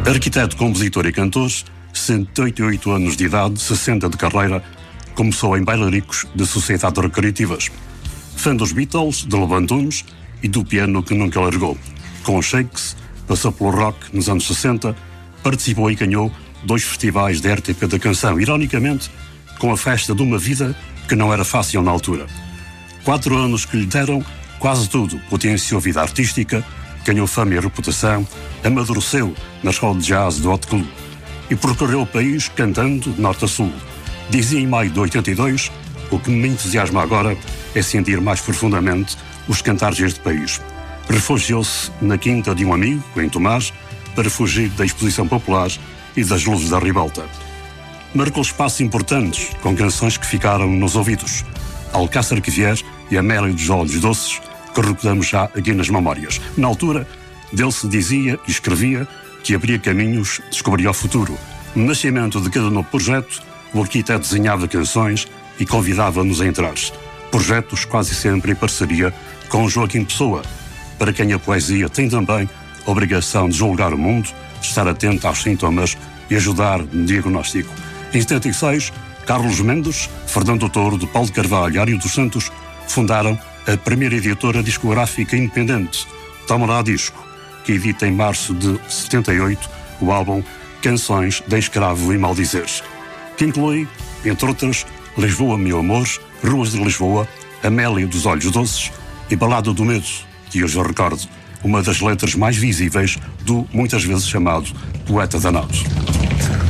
Arquiteto, compositor e cantor, 78 anos de idade, 60 de carreira, começou em bailaricos de sociedades recreativas. Fã dos Beatles, de Levantunes e do piano que nunca largou. Com os Shakes, passou pelo rock nos anos 60, participou e ganhou 2 festivais de RTP da canção, ironicamente, com a festa de uma vida que não era fácil na altura. 4 anos que lhe deram quase tudo, potenciou a vida artística, ganhou fama e reputação, amadureceu na escola de jazz do Hot Club e percorreu o país cantando de norte a sul. Dizia em maio de 82, o que me entusiasma agora é sentir mais profundamente os cantares deste país. Refugiou-se na quinta de um amigo, em Tomás, para fugir da exposição popular e das luzes da ribalta. Marcou espaços importantes, com canções que ficaram nos ouvidos. Alcácer que vier e Amélia dos Olhos Doces, que recordamos já aqui nas memórias. Na altura, dele se dizia e escrevia que abria caminhos, descobria o futuro. No nascimento de cada novo projeto, o arquiteto desenhava canções e convidava-nos a entrar. Projetos quase sempre em parceria com Joaquim Pessoa, para quem a poesia tem também a obrigação de julgar o mundo, de estar atento aos sintomas e ajudar no diagnóstico. Em 76, Carlos Mendes, Fernando Touro, de Paulo de Carvalho e Ário dos Santos fundaram a primeira editora discográfica independente, Toma Lá Disco, que edita em março de 78 o álbum Canções de Escravo e Maldizeres, que inclui, entre outras, Lisboa, Meu Amor, Ruas de Lisboa, Amélia dos Olhos Doces e Balada do Medo, que hoje eu recordo, uma das letras mais visíveis do muitas vezes chamado poeta danado.